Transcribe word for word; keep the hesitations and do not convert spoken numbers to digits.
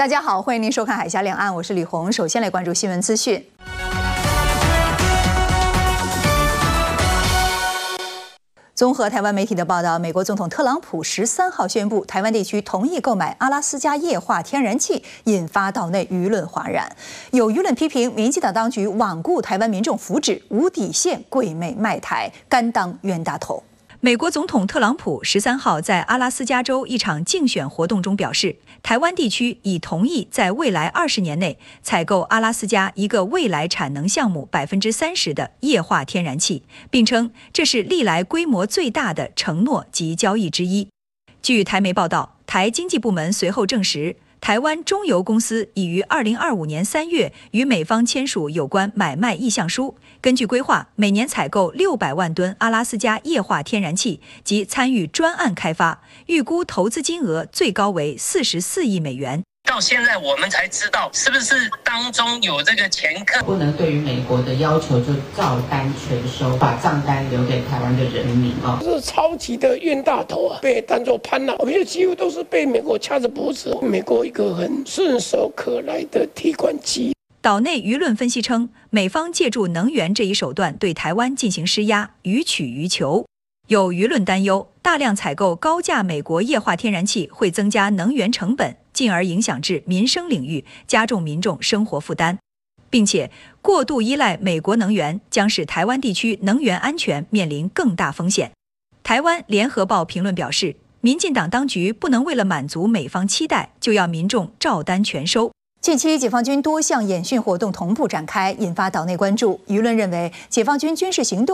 大家好，欢迎您收看《海峡两岸》，我是李红。首先来关注新闻资讯。综合台湾媒体的报道，美国总统特朗普十三号宣布，台湾地区同意购买阿拉斯加液化天然气，引发岛内舆论哗然。有舆论批评民进党当局罔顾台湾民众福祉，无底线跪媚卖台，甘当冤大头。美国总统特朗普十三号在阿拉斯加州一场竞选活动中表示，台湾地区已同意在未来二十年内采购阿拉斯加一个未来产能项目百分之三十的液化天然气，并称这是历来规模最大的承诺及交易之一。据台媒报道，台经济部门随后证实，台湾中油公司已于二零二五年三月与美方签署有关买卖意向书。根据规划，每年采购六百万吨阿拉斯加液化天然气及参与专案开发，预估投资金额最高为四十四亿美元。 到现在我们才知道，是不是当中有这个前科？ 不能对于美国的要求就照单全收，把账单留给台湾的人民啊！ 是超级的冤大头啊，被当作潘娜，我们几乎都是被美国掐着脖子，美国一个很顺手可来的提款机。 岛内舆论分析称，美方借助能源这一手段对台湾进行施压，予取予求。有舆论担忧，大量采购高价美国液化天然气会增加能源成本，进而影响至民生领域，加重民众生活负担，并且过度依赖美国能源将使台湾地区能源安全面临更大风险。台湾联合报评论表示，民进党当局不能为了满足美方期待，就要民众照单全收。近期解放军多项演训活动同步展开，引发岛内关注。舆论认为，解放军军事行动